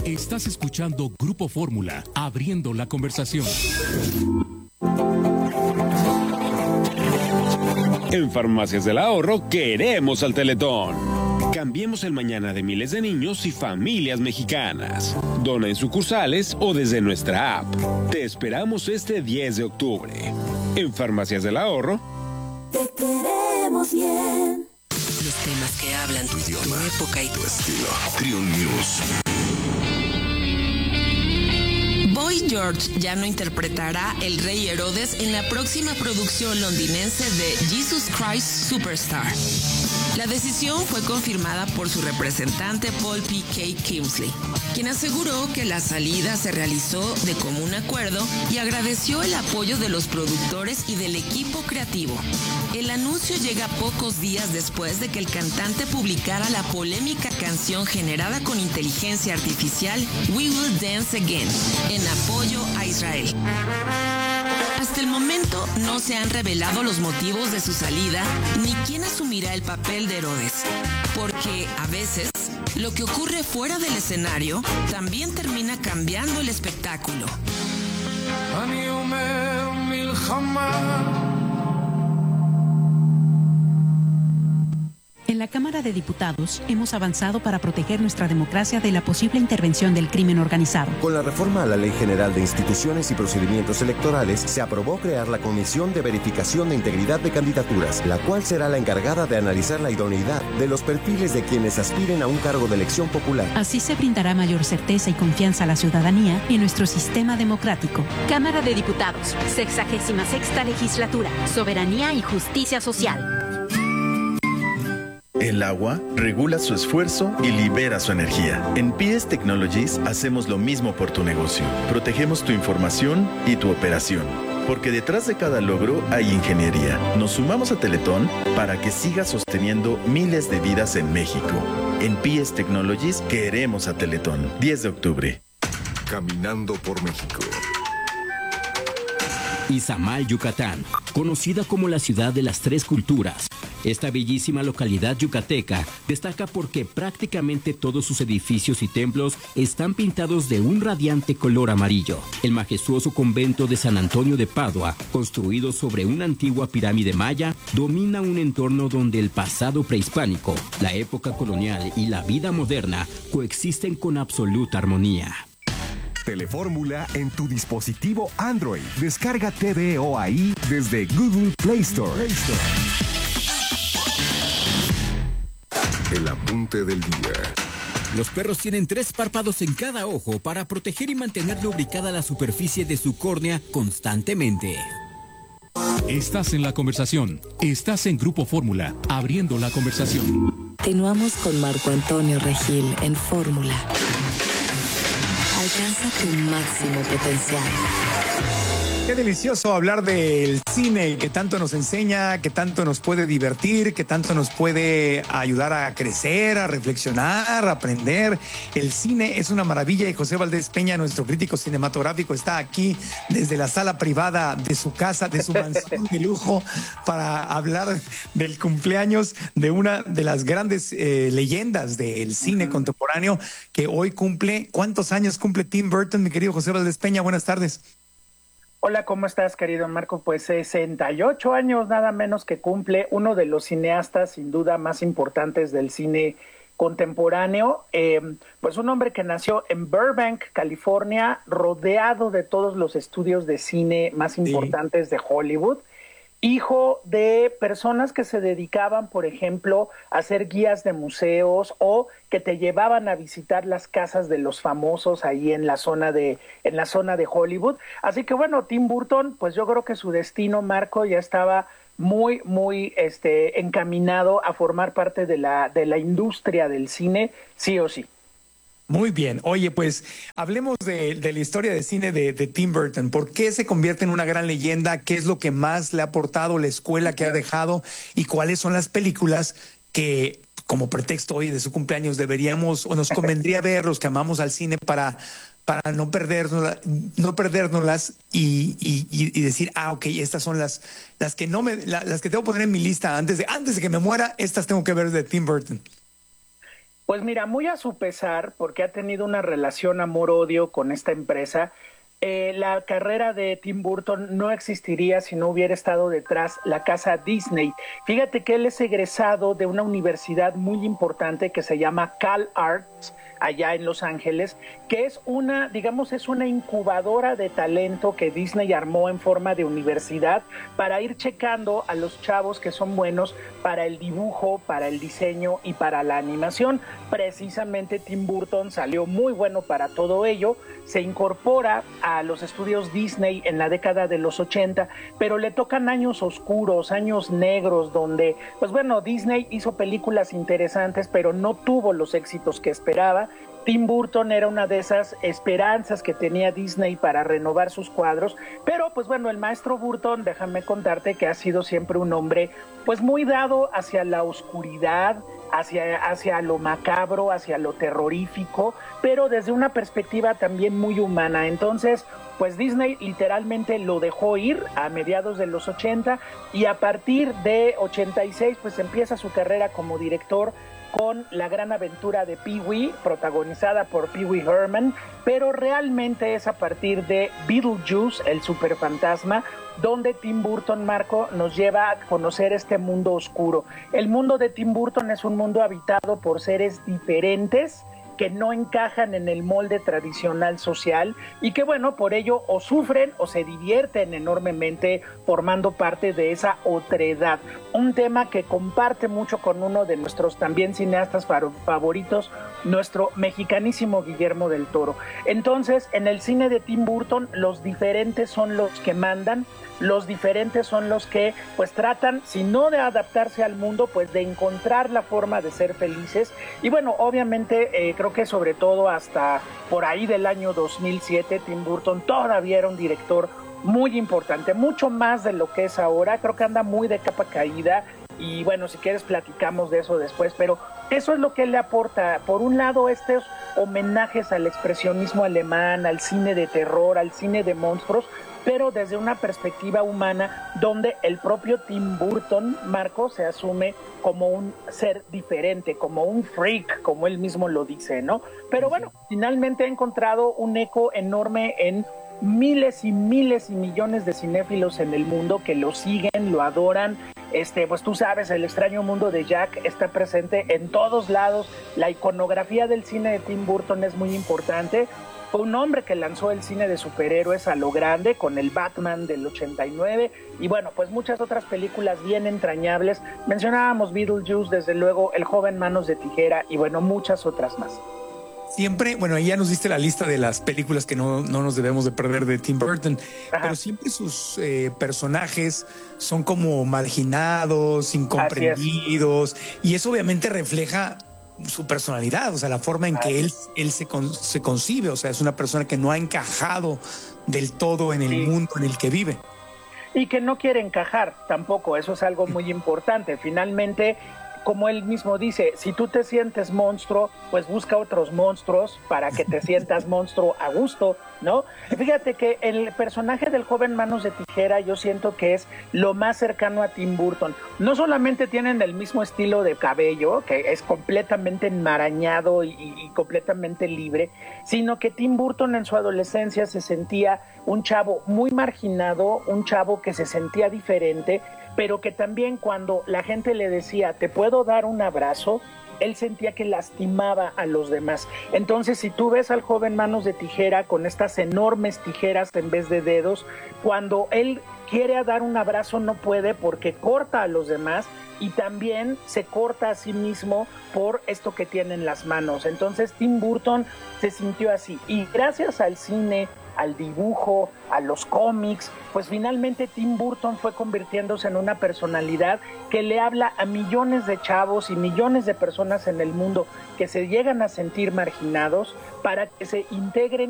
Estás escuchando Grupo Fórmula, abriendo la conversación. En Farmacias del Ahorro queremos al Teletón. Cambiemos el mañana de miles de niños y familias mexicanas. Dona en sucursales o desde nuestra app. Te esperamos este 10 de octubre. En Farmacias del Ahorro. Te queremos bien. Los temas que hablan tu idioma, tu época y tu estilo. Trio News. Boy George ya no interpretará el Rey Herodes en la próxima producción londinense de Jesus Christ Superstar. La decisión fue confirmada por su representante Paul P. K. Kingsley, quien aseguró que la salida se realizó de común acuerdo y agradeció el apoyo de los productores y del equipo creativo. El anuncio llega pocos días después de que el cantante publicara la polémica canción generada con inteligencia artificial We Will Dance Again, en apoyo a Israel. Hasta el momento no se han revelado los motivos de su salida ni quién asumirá el papel de Herodes, porque a veces lo que ocurre fuera del escenario también termina cambiando el espectáculo. En la Cámara de Diputados hemos avanzado para proteger nuestra democracia de la posible intervención del crimen organizado. Con la reforma a la Ley General de Instituciones y Procedimientos Electorales, se aprobó crear la Comisión de Verificación de Integridad de Candidaturas, la cual será la encargada de analizar la idoneidad de los perfiles de quienes aspiren a un cargo de elección popular. Así se brindará mayor certeza y confianza a la ciudadanía en nuestro sistema democrático. Cámara de Diputados, 66ª Legislatura, Soberanía y Justicia Social. El agua regula su esfuerzo y libera su energía. En PS Technologies hacemos lo mismo por tu negocio. Protegemos tu información y tu operación. Porque detrás de cada logro hay ingeniería. Nos sumamos a Teletón para que siga sosteniendo miles de vidas en México. En PS Technologies queremos a Teletón. 10 de octubre. Caminando por México. Izamal, Yucatán, conocida como la ciudad de las tres culturas. Esta bellísima localidad yucateca destaca porque prácticamente todos sus edificios y templos están pintados de un radiante color amarillo. El majestuoso convento de San Antonio de Padua, construido sobre una antigua pirámide maya, domina un entorno donde el pasado prehispánico, la época colonial y la vida moderna coexisten con absoluta armonía. Telefórmula en tu dispositivo Android. Descarga TVO ahí desde Google Play Store. El apunte del día. Los perros tienen 3 párpados en cada ojo para proteger y mantener lubricada la superficie de su córnea constantemente. Estás en la conversación. Estás en Grupo Fórmula, abriendo la conversación. Continuamos con Marco Antonio Regil en Fórmula. Alcanza tu máximo potencial. Qué delicioso hablar del cine, que tanto nos enseña, que tanto nos puede divertir, que tanto nos puede ayudar a crecer, a reflexionar, a aprender. El cine es una maravilla y José Valdés Peña, nuestro crítico cinematográfico, está aquí desde la sala privada de su casa, de su mansión de lujo, para hablar del cumpleaños de una de las grandes leyendas del cine contemporáneo, que hoy cumple. ¿Cuántos años cumple Tim Burton, mi querido José Valdés Peña? Buenas tardes. Hola, ¿cómo estás, querido Marco? Pues 68 años nada menos que cumple uno de los cineastas sin duda más importantes del cine contemporáneo, pues un hombre que nació en Burbank, California, rodeado de todos los estudios de cine más importantes de Hollywood, hijo de personas que se dedicaban, por ejemplo, a hacer guías de museos o que te llevaban a visitar las casas de los famosos ahí en la zona de Hollywood. Así que bueno, Tim Burton, pues yo creo que su destino, Marco, ya estaba muy encaminado a formar parte de la industria del cine, sí o sí. Muy bien. Oye, pues hablemos de la historia de cine de Tim Burton. ¿Por qué se convierte en una gran leyenda? ¿Qué es lo que más le ha aportado, la escuela que ha dejado? ¿Y cuáles son las películas que, como pretexto hoy de su cumpleaños, deberíamos o nos convendría ver los que amamos al cine para no perdérnoslas y decir, ok, estas son las que las que tengo que poner en mi lista antes de que me muera, estas tengo que ver de Tim Burton? Pues mira, muy a su pesar, porque ha tenido una relación amor-odio con esta empresa. La carrera de Tim Burton no existiría si no hubiera estado detrás la casa Disney. Fíjate que él es egresado de una universidad muy importante que se llama CalArts, allá en Los Ángeles, que es una incubadora de talento que Disney armó en forma de universidad para ir checando a los chavos que son buenos para el dibujo, para el diseño y para la animación. Precisamente Tim Burton salió muy bueno para todo ello, se incorpora a los estudios Disney en la década de los 80, pero le tocan años oscuros, años negros, donde, pues bueno, Disney hizo películas interesantes, pero no tuvo los éxitos que esperaba. Tim Burton era una de esas esperanzas que tenía Disney para renovar sus cuadros, pero pues bueno, el maestro Burton, déjame contarte que ha sido siempre un hombre pues muy dado hacia la oscuridad, hacia lo macabro, hacia lo terrorífico, pero desde una perspectiva también muy humana. Entonces, pues Disney literalmente lo dejó ir a mediados de los 80 y a partir de 86 pues empieza su carrera como director con La Gran Aventura de Pee-wee, protagonizada por Pee-wee Herman, pero realmente es a partir de Beetlejuice, el superfantasma, donde Tim Burton, Marco, nos lleva a conocer este mundo oscuro. El mundo de Tim Burton es un mundo habitado por seres diferentes que no encajan en el molde tradicional social y que, bueno, por ello o sufren o se divierten enormemente formando parte de esa otredad. Un tema que comparte mucho con uno de nuestros también cineastas favoritos, nuestro mexicanísimo Guillermo del Toro. Entonces, en el cine de Tim Burton, los diferentes son los que mandan, los diferentes son los que pues tratan, si no de adaptarse al mundo, pues de encontrar la forma de ser felices. Y bueno, obviamente creo que sobre todo hasta por ahí del año 2007, Tim Burton todavía era un director muy importante, mucho más de lo que es ahora. Creo que anda muy de capa caída y bueno, si quieres platicamos de eso después, pero eso es lo que él le aporta. Por un lado, estos homenajes al expresionismo alemán, al cine de terror, al cine de monstruos, pero desde una perspectiva humana donde el propio Tim Burton, Marco, se asume como un ser diferente, como un freak, como él mismo lo dice, ¿no? Pero bueno, finalmente ha encontrado un eco enorme en miles y miles y millones de cinéfilos en el mundo que lo siguen, lo adoran. Pues tú sabes, El extraño mundo de Jack está presente en todos lados. La iconografía del cine de Tim Burton es muy importante. Fue un hombre que lanzó el cine de superhéroes a lo grande con el Batman del 89 y bueno, pues muchas otras películas bien entrañables. Mencionábamos Beetlejuice, desde luego El joven manos de tijera y bueno, muchas otras más. Siempre, bueno, ahí ya nos diste la lista de las películas que no nos debemos de perder de Tim Burton, pero siempre sus personajes son como marginados, incomprendidos, y eso obviamente refleja su personalidad, o sea, la forma en que él se concibe, o sea, es una persona que no ha encajado del todo en el mundo en el que vive. Y que no quiere encajar tampoco, eso es algo muy importante. Finalmente, como él mismo dice, si tú te sientes monstruo, pues busca otros monstruos para que te sientas monstruo a gusto, ¿no? Fíjate que el personaje del joven manos de tijera yo siento que es lo más cercano a Tim Burton. No solamente tienen el mismo estilo de cabello, que es completamente enmarañado y completamente libre, sino que Tim Burton en su adolescencia se sentía un chavo muy marginado, un chavo que se sentía diferente, pero que también cuando la gente le decía, ¿te puedo dar un abrazo?, él sentía que lastimaba a los demás. Entonces, si tú ves al joven manos de tijera con estas enormes tijeras en vez de dedos, cuando él quiere dar un abrazo no puede porque corta a los demás y también se corta a sí mismo por esto que tiene en las manos. Entonces, Tim Burton se sintió así. Y gracias al cine, al dibujo, a los cómics, pues finalmente Tim Burton fue convirtiéndose en una personalidad que le habla a millones de chavos y millones de personas en el mundo que se llegan a sentir marginados para que se integren